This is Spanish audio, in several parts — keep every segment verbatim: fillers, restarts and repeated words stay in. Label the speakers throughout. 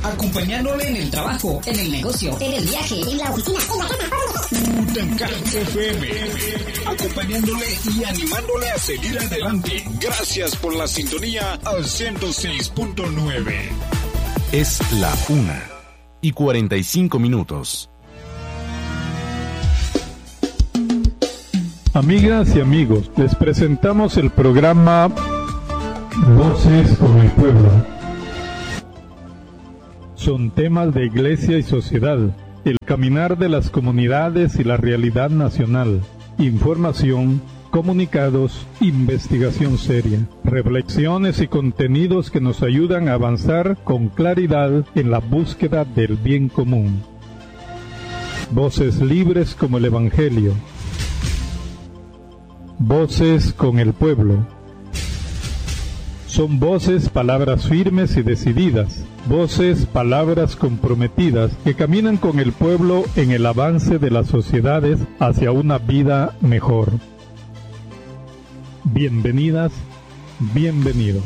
Speaker 1: acompañándole en el trabajo, en el negocio, en el viaje, en la oficina, en la casa.
Speaker 2: Butacán F M, acompañándole y animándole a seguir adelante. Gracias por la sintonía al ciento seis punto nueve.
Speaker 3: Es la una y cuarenta y cinco minutos.
Speaker 4: Amigas y amigos, les presentamos el programa Voces con el Pueblo. Son temas de iglesia y sociedad, el caminar de las comunidades y la realidad nacional, información, comunicados, investigación seria, reflexiones y contenidos que nos ayudan a avanzar con claridad en la búsqueda del bien común. Voces libres como el Evangelio. Voces con el pueblo. Son voces, palabras firmes y decididas, voces, palabras comprometidas que caminan con el pueblo en el avance de las sociedades hacia una vida mejor. Bienvenidas, bienvenidos.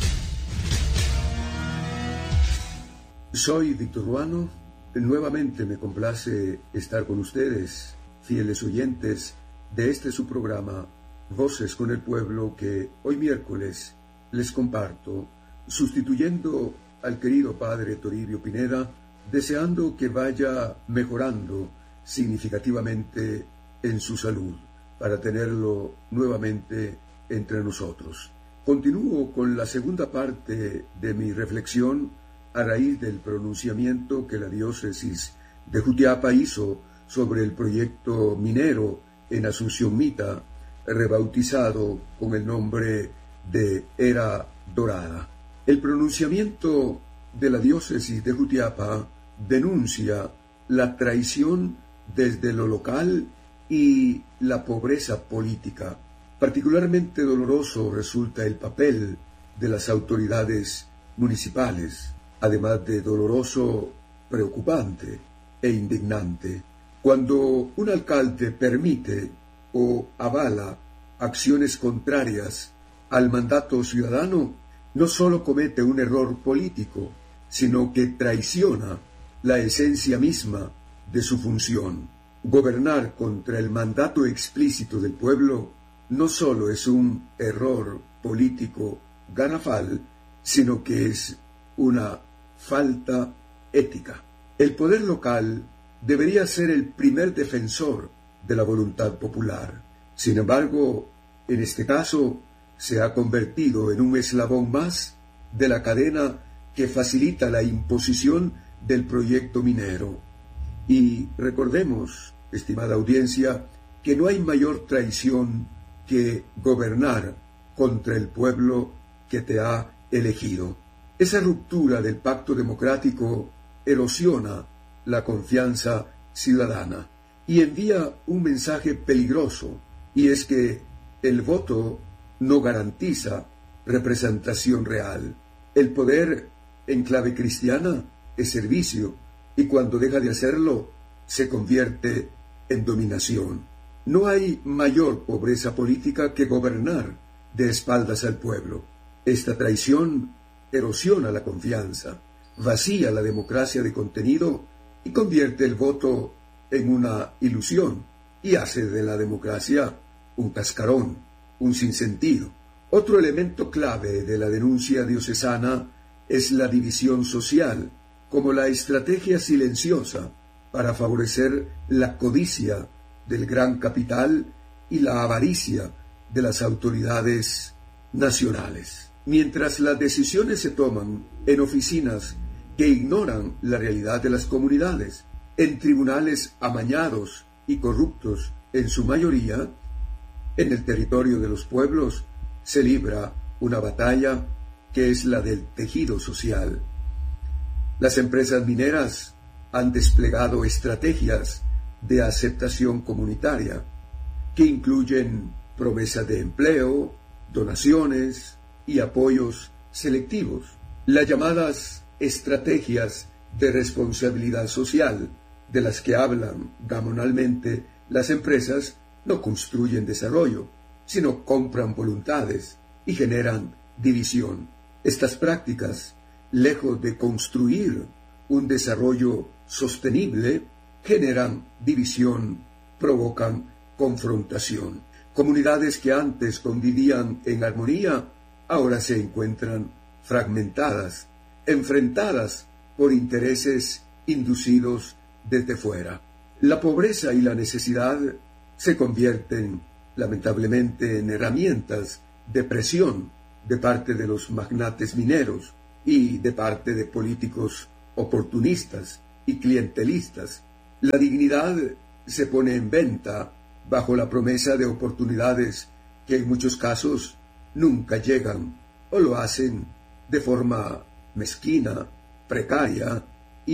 Speaker 5: Soy Víctor Ruano. Nuevamente me complace estar con ustedes, fieles oyentes de este su programa Voces con el Pueblo, que hoy miércoles les comparto, sustituyendo al querido padre Toribio Pineda, deseando que vaya mejorando significativamente en su salud, para tenerlo nuevamente entre nosotros. Continúo con la segunda parte de mi reflexión a raíz del pronunciamiento que la diócesis de Jutiapa hizo sobre el proyecto minero en Asunción Mita, rebautizado con el nombre de Era Dorada. El pronunciamiento de la diócesis de Jutiapa denuncia la traición desde lo local y la pobreza política. Particularmente doloroso resulta el papel de las autoridades municipales, además de doloroso, preocupante e indignante. Cuando un alcalde permite o avala acciones contrarias al mandato ciudadano, no solo comete un error político, sino que traiciona la esencia misma de su función. Gobernar contra el mandato explícito del pueblo no solo es un error político garrafal, sino que es una falta ética. El poder local debería ser el primer defensor de la voluntad popular. Sin embargo, en este caso, se ha convertido en un eslabón más de la cadena que facilita la imposición del proyecto minero. Y recordemos, estimada audiencia, que no hay mayor traición que gobernar contra el pueblo que te ha elegido. Esa ruptura del pacto democrático erosiona la confianza ciudadana y envía un mensaje peligroso, y es que el voto no garantiza representación real. El poder en clave cristiana es servicio, y cuando deja de hacerlo, se convierte en dominación. No hay mayor pobreza política que gobernar de espaldas al pueblo. Esta traición erosiona la confianza, vacía la democracia de contenido y convierte el voto en una ilusión, y hace de la democracia un cascarón, un sinsentido. Otro elemento clave de la denuncia diocesana es la división social, como la estrategia silenciosa para favorecer la codicia del gran capital y la avaricia de las autoridades nacionales. Mientras las decisiones se toman en oficinas que ignoran la realidad de las comunidades, en tribunales amañados y corruptos en su mayoría, en el territorio de los pueblos se libra una batalla que es la del tejido social. Las empresas mineras han desplegado estrategias de aceptación comunitaria que incluyen promesas de empleo, donaciones y apoyos selectivos. Las llamadas estrategias de responsabilidad social, de las que hablan gamonalmente las empresas, no construyen desarrollo, sino compran voluntades y generan división. Estas prácticas, lejos de construir un desarrollo sostenible, generan división, provocan confrontación. Comunidades que antes convivían en armonía, ahora se encuentran fragmentadas, enfrentadas por intereses inducidos desde fuera. La pobreza y la necesidad se convierten, lamentablemente, en herramientas de presión de parte de los magnates mineros y de parte de políticos oportunistas y clientelistas. La dignidad se pone en venta bajo la promesa de oportunidades que en muchos casos nunca llegan o lo hacen de forma mezquina, precaria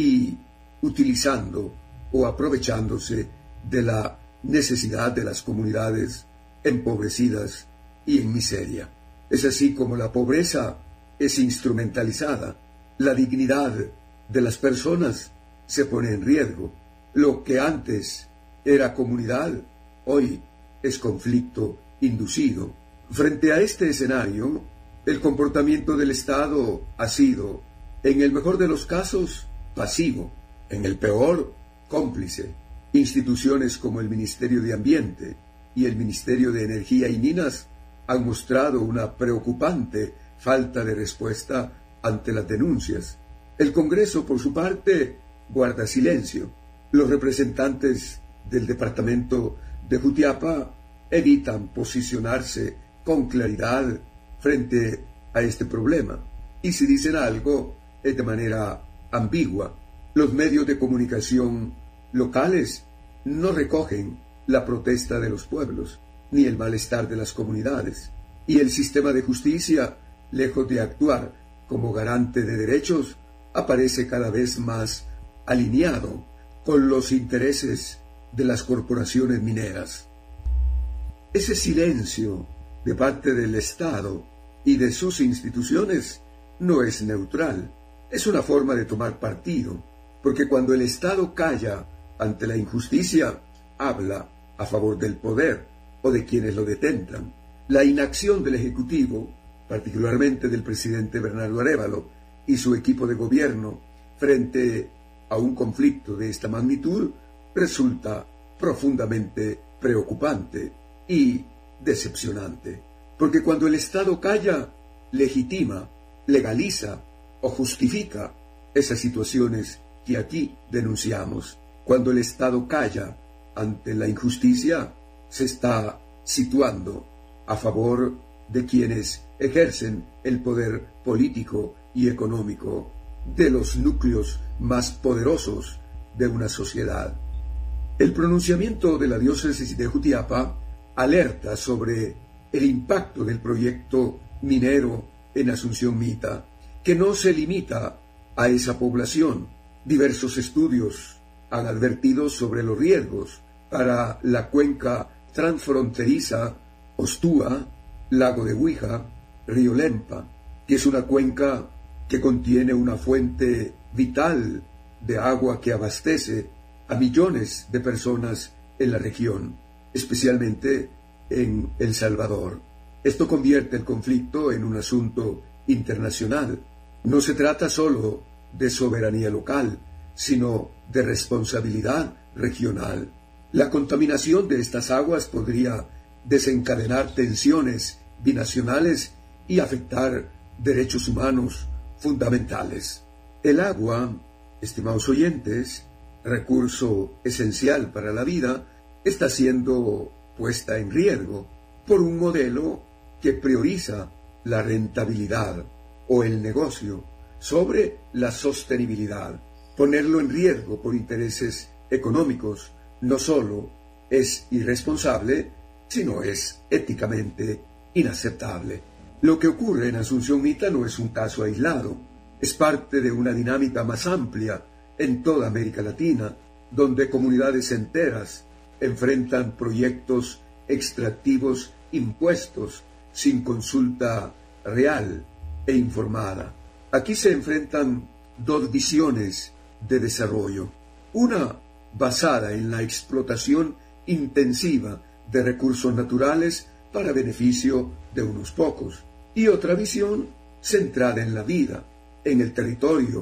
Speaker 5: y utilizando o aprovechándose de la necesidad de las comunidades empobrecidas y en miseria. Es así como la pobreza es instrumentalizada, la dignidad de las personas se pone en riesgo. Lo que antes era comunidad, hoy es conflicto inducido. Frente a este escenario, el comportamiento del Estado ha sido, en el mejor de los casos, pasivo, en el peor, cómplice. Instituciones como el Ministerio de Ambiente y el Ministerio de Energía y Minas han mostrado una preocupante falta de respuesta ante las denuncias. El Congreso, por su parte, guarda silencio. Los representantes del departamento de Jutiapa evitan posicionarse con claridad frente a este problema. Y si dicen algo, es de manera ambigua. Los medios de comunicación locales no recogen la protesta de los pueblos, ni el malestar de las comunidades. Y el sistema de justicia, lejos de actuar como garante de derechos, aparece cada vez más alineado con los intereses de las corporaciones mineras. Ese silencio de parte del Estado y de sus instituciones no es neutral, es una forma de tomar partido, porque cuando el Estado calla ante la injusticia, habla a favor del poder o de quienes lo detentan. La inacción del Ejecutivo, particularmente del presidente Bernardo Arévalo y su equipo de gobierno frente a un conflicto de esta magnitud, resulta profundamente preocupante y decepcionante, porque cuando el Estado calla, legitima, legaliza o justifica esas situaciones que aquí denunciamos. Cuando el Estado calla ante la injusticia, se está situando a favor de quienes ejercen el poder político y económico de los núcleos más poderosos de una sociedad. El pronunciamiento de la diócesis de Jutiapa alerta sobre el impacto del proyecto minero en Asunción Mita, que no se limita a esa población. Diversos estudios han advertido sobre los riesgos para la cuenca transfronteriza Ostúa, Lago de Huija, Río Lempa, que es una cuenca que contiene una fuente vital de agua que abastece a millones de personas en la región, especialmente en El Salvador. Esto convierte el conflicto en un asunto internacional. No se trata solo de soberanía local, sino de responsabilidad regional. La contaminación de estas aguas podría desencadenar tensiones binacionales y afectar derechos humanos fundamentales. El agua, estimados oyentes, recurso esencial para la vida, está siendo puesta en riesgo por un modelo que prioriza la rentabilidad o el negocio sobre la sostenibilidad. Ponerlo en riesgo por intereses económicos no solo es irresponsable, sino es éticamente inaceptable. Lo que ocurre en Asunción Mita no es un caso aislado, es parte de una dinámica más amplia en toda América Latina, donde comunidades enteras enfrentan proyectos extractivos impuestos sin consulta real e informada. Aquí se enfrentan dos visiones de desarrollo, una basada en la explotación intensiva de recursos naturales para beneficio de unos pocos, y otra visión centrada en la vida, en el territorio,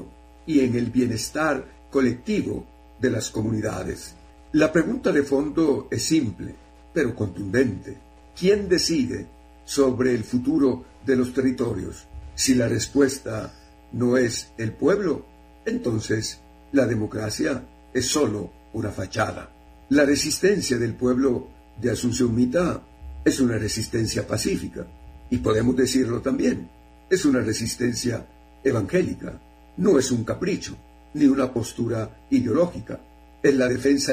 Speaker 5: y en el bienestar colectivo de las comunidades. La pregunta de fondo es simple, pero contundente. ¿Quién decide sobre el futuro de los territorios? Si la respuesta no es el pueblo, entonces la democracia es solo una fachada. La resistencia del pueblo de Asunción Mita es una resistencia pacífica, y podemos decirlo también, es una resistencia evangélica, no es un capricho, ni una postura ideológica, es la defensa